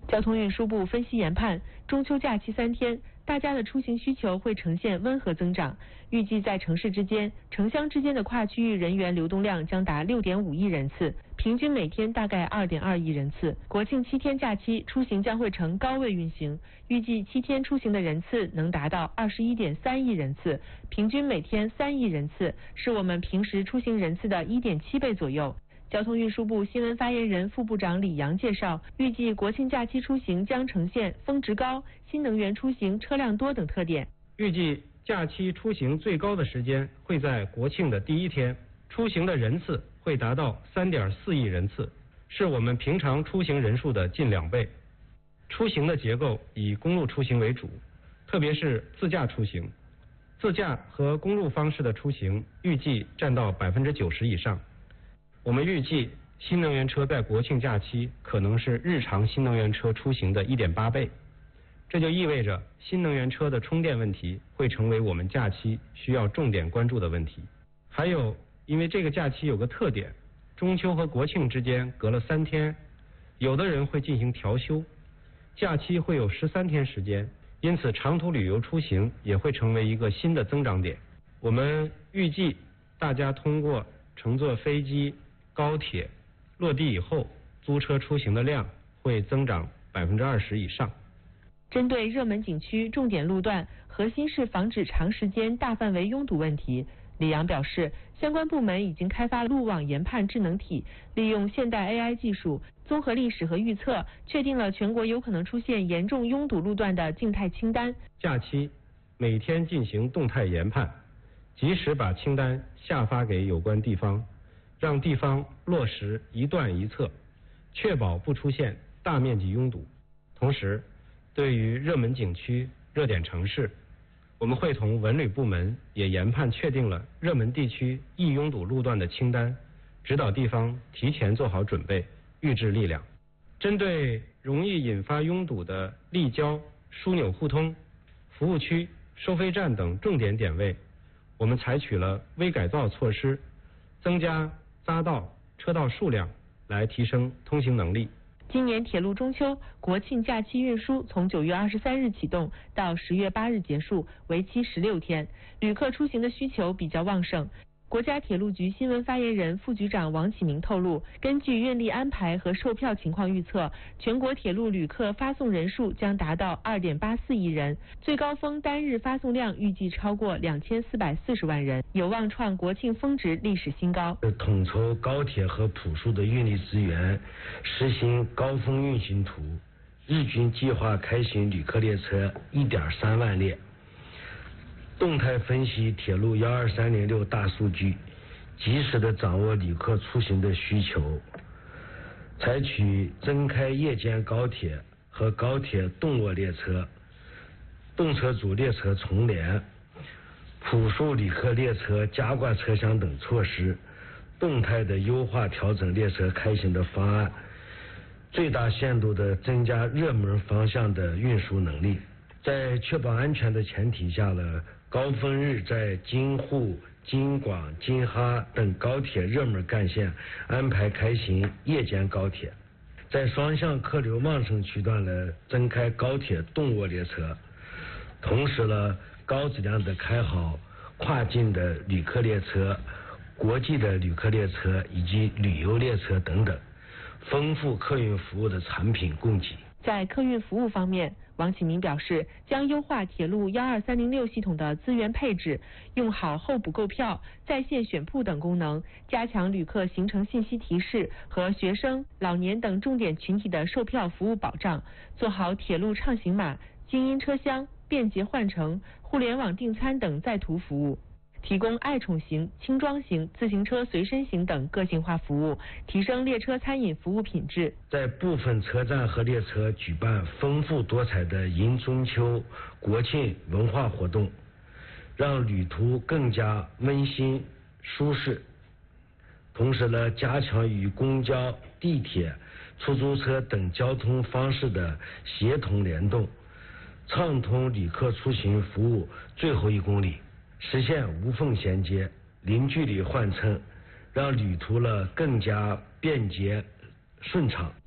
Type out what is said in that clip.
交通运输部分析研判，中秋假期3天，大家的出行需求会呈现温和增长，预计在城市之间、城乡之间的跨区域人员流动量将达6.5亿人次，平均每天大概2.2亿人次。国庆7天假期出行将会呈高位运行，预计7天出行的人次能达到21.3亿人次，平均每天3亿人次，是我们平时出行人次的1.7倍左右。交通运输部新闻发言人副部长李阳介绍，预计国庆假期出行将呈现峰值高、新能源出行车辆多等特点。 预计假期出行最高的时间会在国庆的第1天，出行的人次会达到3.4亿人次，是我们平常出行人数的近2倍。出行的结构以公路出行为主，特别是自驾出行，自驾和公路方式的出行预计占到90%以上。我们预计新能源车在国庆假期可能是日常新能源车出行的1.8倍，这就意味着新能源车的充电问题会成为我们假期需要重点关注的问题。还有，因为这个假期有个特点，中秋和国庆之间隔了3天，有的人会进行调休，假期会有13天时间，因此长途旅游出行也会成为一个新的增长点。我们预计大家通过乘坐飞机、高铁落地以后，租车出行的量会增长20%以上。 针对热门景区重点路段，核心是防止长时间大范围拥堵问题。李阳表示，相关部门已经开发路网研判智能体，利用现代 AI 技术，综合历史和预测，确定了全国有可能出现严重拥堵路段的静态清单。 假期每天进行动态研判，及时把清单下发给有关地方，让地方落实一段一策，确保不出现大面积拥堵。同时，对于热门景区、热点城市，我们会同文旅部门也研判确定了热门地区易拥堵路段的清单，指导地方提前做好准备，预置力量。针对容易引发拥堵的立交、枢纽互通、服务区、收费站等重点点位，我们采取了微改造措施，增加匝道、车道数量，来提升通行能力。 今年铁路中秋、国庆假期运输从9月23日启动到10月8日结束，为期16天，旅客出行的需求比较旺盛。国家铁路局新闻发言人、副局长王启明透露，根据运力安排和售票情况预测，全国铁路旅客发送人数将达到2.84亿人，最高峰单日发送量预计超过2440万人，有望创国庆峰值历史新高。 统筹高铁和普速的运力资源，实行高峰运行图，日均计划开行旅客列车1.3万列。动态分析铁路12306大数据，及时的掌握旅客出行的需求，采取增开夜间高铁和高铁动卧列车、动车组列车重联、普速旅客列车加挂车厢等措施，动态的优化调整列车开行的方案，最大限度的增加热门方向的运输能力。在确保安全的前提下呢，高峰日在京沪、京广、京哈等高铁热门干线安排开行夜间高铁，在双向客流旺盛区段呢增开高铁动卧列车，同时呢高质量的开好跨境的旅客列车、国际的旅客列车以及旅游列车等等，丰富客运服务的产品供给。 在客运服务方面，王启明表示，将优化铁路12306系统的资源配置，用好候补购票、在线选铺等功能，加强旅客行程信息提示和学生、老年等重点群体的售票服务保障，做好铁路畅行码、精英车厢、便捷换乘、互联网订餐等在途服务，提供爱宠型、轻装型、自行车随身型等个性化服务，提升列车餐饮服务品质。 在部分车站和列车举办丰富多彩的迎中秋、国庆文化活动，让旅途更加温馨舒适。同时呢，加强与公交、地铁、出租车等交通方式的协同联动，畅通旅客出行服务最后1公里。实现无缝衔接、零距离换乘，让旅途更加便捷顺畅。